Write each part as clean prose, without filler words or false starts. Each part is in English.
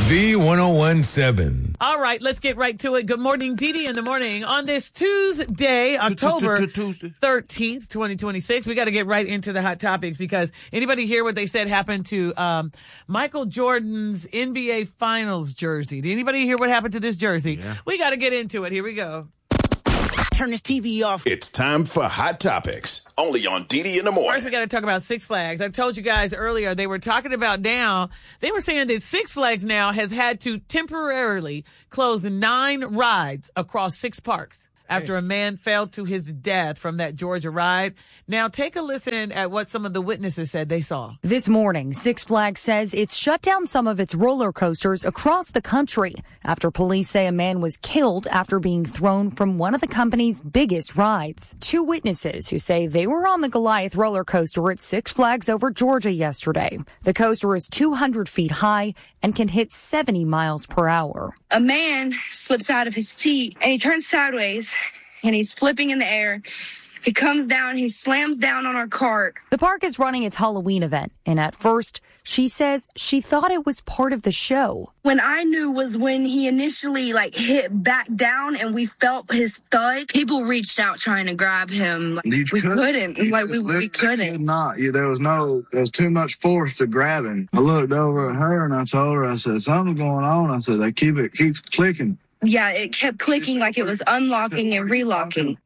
V1017. All right, let's get right to it. Good morning, Dee in the morning. On this Tuesday, October 13th, 2026, we got to get right into the hot topics because anybody hear what they said happened to Michael Jordan's NBA Finals jersey? Did anybody hear what happened to this jersey? Yeah. We got to get into it. Here we go. Turn this TV off. It's time for Hot Topics, only on Dee in the morning. First, we got to talk about Six Flags. I told you guys earlier, they were talking about now, they were saying that Six Flags now has had to temporarily close 9 rides across 6 parks after a man fell to his death from that Georgia ride. Now, take a listen at what some of the witnesses said they saw. This morning, Six Flags says it's shut down some of its roller coasters across the country after police say a man was killed after being thrown from one of the company's biggest rides. 2 witnesses who say they were on the Goliath roller coaster at Six Flags over Georgia yesterday. The coaster is 200 feet high and can hit 70 miles per hour. A man slips out of his seat and he turns sideways and he's flipping in the air. He comes down, he slams down on our cart. The park is running its Halloween event, and at first, she says she thought it was part of the show. When I knew was when he initially hit back down and we felt his thud. People reached out trying to grab him. We couldn't. We couldn't. Not. There was too much force to grab him. I looked over at her and I told her, I said, something's going on. I said, keeps clicking. Yeah, it kept clicking like it was unlocking and relocking.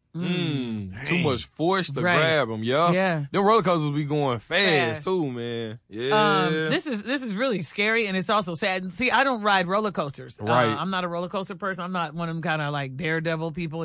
Too much force to grab them, yeah. Them roller coasters be going fast too, man. Yeah. This is really scary and it's also sad. See, I don't ride roller coasters. Right. I'm not a roller coaster person. I'm not one of them kind of daredevil people.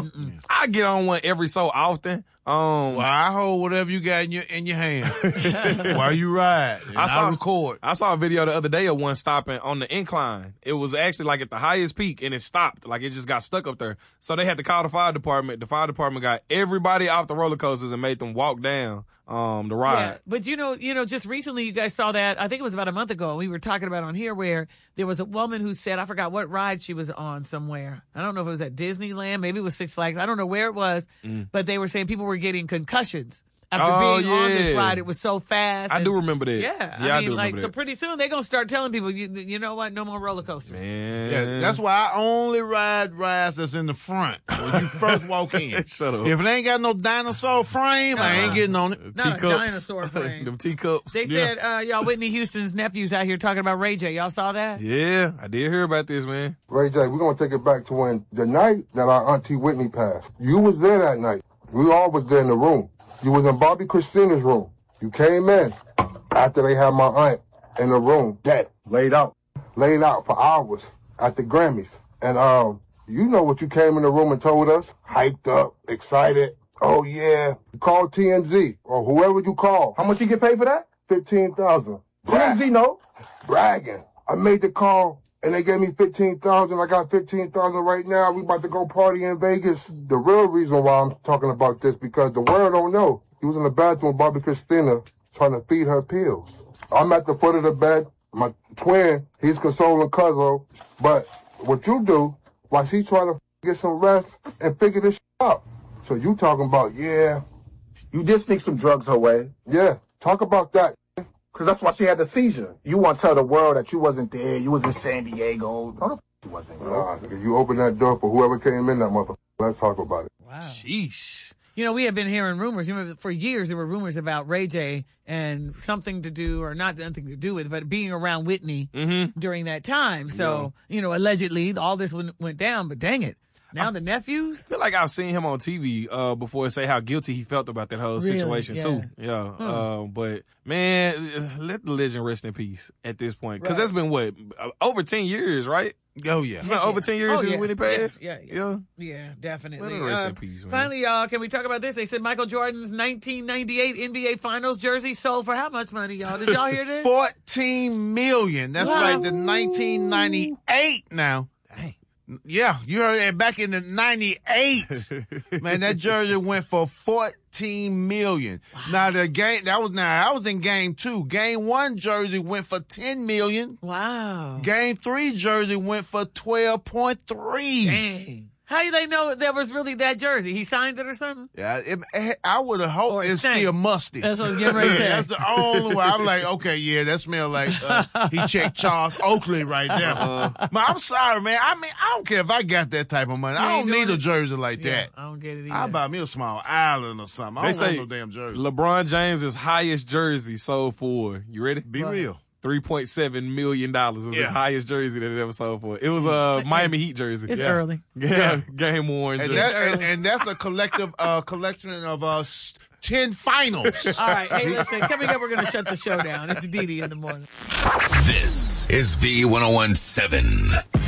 I get on one every so often. Well, I hold whatever you got in your hand while you ride. I record. I saw a video the other day of one stopping on the incline. It was actually at the highest peak and it stopped. It just got stuck up there. So they had to call the fire department. The fire department got everybody off the roller coasters and made them walk down the ride. Yeah, but just recently you guys saw that, I think it was about a month ago, we were talking about on here where there was a woman who said, I forgot what ride she was on somewhere. I don't know if it was at Disneyland, maybe it was Six Flags. I don't know where it was, but they were saying people were getting concussions after being on this ride. It was so fast. I do remember that. Yeah. I do remember that. So pretty soon they're going to start telling people, you know what, no more roller coasters. Man. Yeah, that's why I only ride rides that's in the front when you first walk in. Shut up. If it ain't got no dinosaur frame, I ain't getting on it. Not a dinosaur frame. Them teacups. They said, y'all, Whitney Houston's nephew's out here talking about Ray J. Y'all saw that? Yeah, I did hear about this, man. Ray J, we're going to take it back to when the night that our Auntie Whitney passed. You was there that night. We all was there in the room. You was in Bobby Christina's room. You came in after they had my aunt in the room, dead, laid out for hours at the Grammys. And you know what you came in the room and told us? Hyped up, excited. Oh yeah, you called TMZ or whoever you call. How much you get paid for that? $15,000. TMZ, no, bragging. I made the call. And they gave me $15,000. I got $15,000 right now. We about to go party in Vegas. The real reason why I'm talking about this, because the world don't know. He was in the bathroom with Bobby Christina trying to feed her pills. I'm at the foot of the bed. My twin, he's consoling Cuzzo. But what you do, while she's trying to get some rest and figure this out. So you talking about, yeah. You did sneak some drugs her way. Yeah, talk about that. Because that's why she had the seizure. You want to tell the world that you wasn't there. You was in San Diego. No, you wasn't. Nah, you open that door for whoever came in that motherfucker. Let's talk about it. Wow. Sheesh. We have been hearing rumors. For years, there were rumors about Ray J and something to do, or not nothing to do with, but being around Whitney during that time. So, allegedly, all this went down, but dang it. Now the nephews? I feel like I've seen him on TV before say how guilty he felt about that whole situation, too. Yeah. But, man, let the legend rest in peace at this point. Because that's been, over 10 years, right? Oh, yeah. It's been over 10 years since when he passed? Yeah, definitely. Let him rest in peace, man. Finally, y'all, can we talk about this? They said Michael Jordan's 1998 NBA Finals jersey sold for how much money, y'all? Did y'all hear this? $14 million. That's right, the 1998 now. Dang. Yeah, you heard that back in the 98. Man, that jersey went for $14 million. Wow. Now the game I was in game 2. Game 1 jersey went for $10 million. Wow. Game 3 jersey went for $12.3. Dang. How do they know that was really that jersey? He signed it or something? Yeah, I would have hoped it's still musty. That's what I was getting ready to say. That's the only way. I'm like, okay, yeah, that smell like he checked Charles Oakley right there. Man, I'm sorry, man. I mean, I don't care if I got that type of money. I don't need a jersey like that. I don't get it either. I'll buy me a small island or something. I don't want no damn jersey. LeBron James' highest jersey sold for, you ready? Be real. $3.7 million was his highest jersey that it ever sold for. It was a Miami Heat jersey. It's early. Yeah, game worn jersey. And that's a collective collection of 10 finals. All right. Hey, listen, coming up, we're going to shut the show down. It's Didi in the morning. This is V1017.